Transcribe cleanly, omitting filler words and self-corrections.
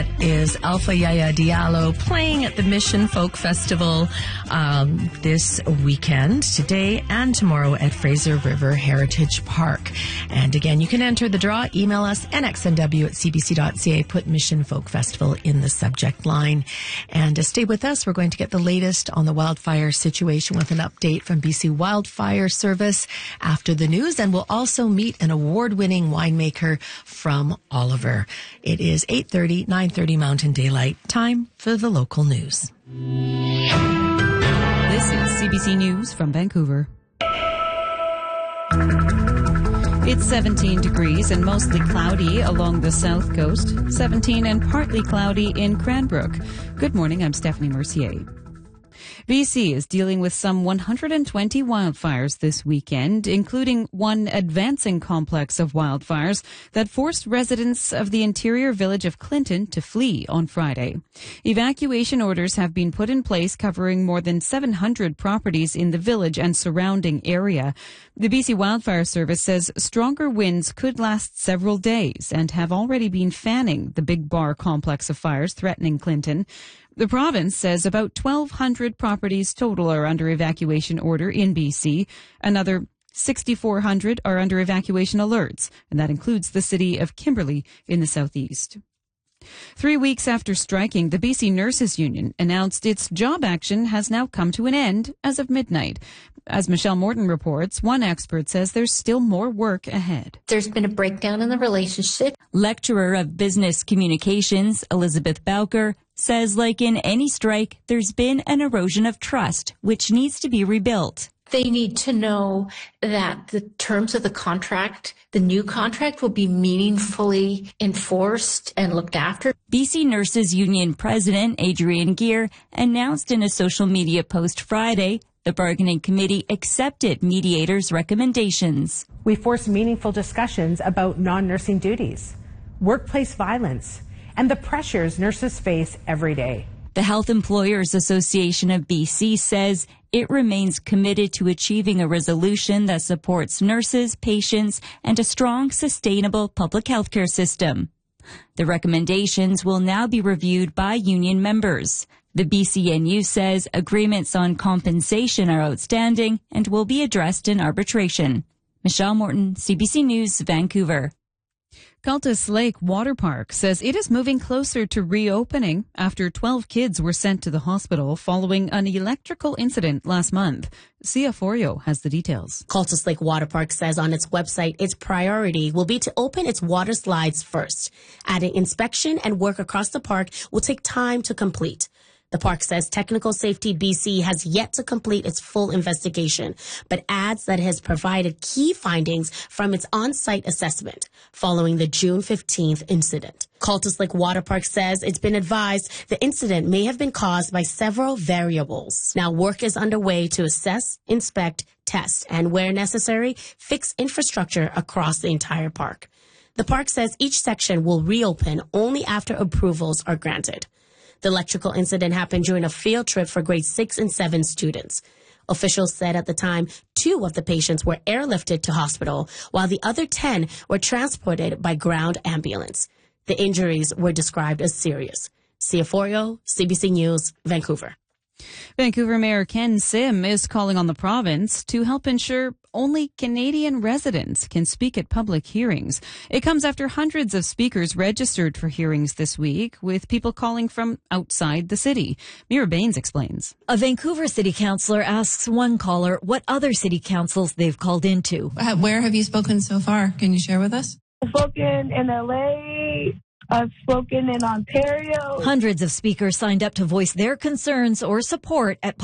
That is Alpha Yaya Diallo playing at the Mission Folk Festival this weekend, today and tomorrow at Fraser River Heritage Park. And again, you can enter the draw. Email us nxnw@cbc.ca. Put Mission Folk Festival in the subject line. And stay with us. We're going to get the latest on the wildfire situation with an update from BC Wildfire Service after the news. And we'll also meet an award-winning winemaker from Oliver. It is 8:30, 9:30 Mountain Daylight. Time for the local news. This is CBC News from Vancouver. It's 17 degrees and mostly cloudy along the south coast, 17 and partly cloudy in Cranbrook. Good morning, I'm Stephanie Mercier. BC is dealing with some 120 wildfires this weekend, including one advancing complex of wildfires that forced residents of the interior village of Clinton to flee on Friday. Evacuation orders have been put in place covering more than 700 properties in the village and surrounding area. The BC Wildfire Service says stronger winds could last several days and have already been fanning the Big Bar complex of fires threatening Clinton. The province says about 1,200 properties total are under evacuation order in BC. Another 6,400 are under evacuation alerts, and that includes the city of Kimberley in the southeast. 3 weeks after striking, the BC Nurses Union announced its job action has now come to an end as of midnight. As Michelle Morton reports, one expert says there's still more work ahead. There's been a breakdown in the relationship. Lecturer of Business Communications, Elizabeth Bowker, says like in any strike, there's been an erosion of trust, which needs to be rebuilt. They need to know that the terms of the contract, the new contract, will be meaningfully enforced and looked after. BC Nurses Union President Adrian Gear announced in a social media post Friday the bargaining committee accepted mediators' recommendations. We forced meaningful discussions about non-nursing duties, workplace violence, and the pressures nurses face every day. The Health Employers Association of BC says it remains committed to achieving a resolution that supports nurses, patients, and a strong, sustainable public health care system. The recommendations will now be reviewed by union members. The BCNU says agreements on compensation are outstanding and will be addressed in arbitration. Michelle Morton, CBC News, Vancouver. Cultus Lake Water Park says it is moving closer to reopening after 12 kids were sent to the hospital following an electrical incident last month. Sia Forio has the details. Cultus Lake Water Park says on its website its priority will be to open its water slides first. Adding inspection and work across the park will take time to complete. The park says Technical Safety BC has yet to complete its full investigation, but adds that it has provided key findings from its on-site assessment following the June 15th incident. Cultus Lake Water Park says it's been advised the incident may have been caused by several variables. Now work is underway to assess, inspect, test, and where necessary, fix infrastructure across the entire park. The park says each section will reopen only after approvals are granted. The electrical incident happened during a field trip for grade 6 and 7 students. Officials said at the time 2 of the patients were airlifted to hospital, while the other 10 were transported by ground ambulance. The injuries were described as serious. Sia Forio, CBC News, Vancouver. Vancouver Mayor Ken Sim is calling on the province to help ensure only Canadian residents can speak at public hearings. It comes after hundreds of speakers registered for hearings this week, with people calling from outside the city. Mira Baines explains. A Vancouver city councillor asks one caller what other city councils they've called into. Where have you spoken so far? Can you share with us? I've spoken in LA. I've spoken in Ontario. Hundreds of speakers signed up to voice their concerns or support at